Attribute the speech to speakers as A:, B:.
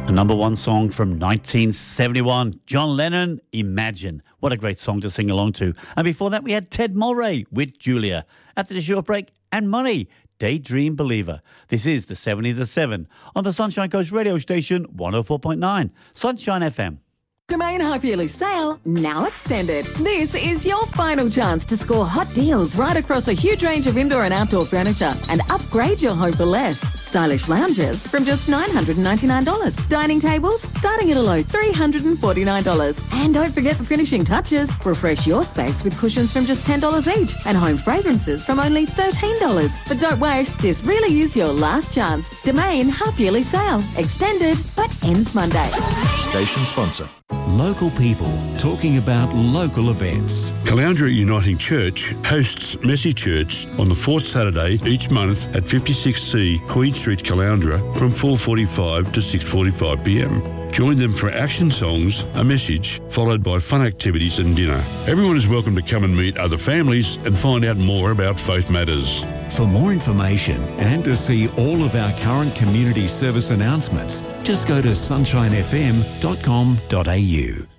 A: A number one song from 1971. John Lennon, Imagine. What a great song to sing along to. And before that, we had Ted Mulray with Julia. After the short break, and Money, Daydream Believer. This is the 70 to 7 on the Sunshine Coast radio station 104.9 Sunshine FM.
B: Domain half-yearly sale now extended. This is your final chance to score hot deals right across a huge range of indoor and outdoor furniture and upgrade your home for less. Stylish lounges from just $999. Dining tables starting at a low $349. And don't forget the finishing touches. Refresh your space with cushions from just $10 each and home fragrances from only $13. But don't wait, this really is your last chance. Domain half-yearly sale. Extended but ends Monday.
C: Station sponsor. Local people talking about local events.
D: Caloundra Uniting Church hosts Messy Church on the fourth Saturday each month at 56C Queen Street, Caloundra from 4:45 to 6:45 p.m. Join them for action songs, a message, followed by fun activities and dinner. Everyone is welcome to come and meet other families and find out more about faith matters.
C: For more information and to see all of our current community service announcements, just go to sunshinefm.com.au.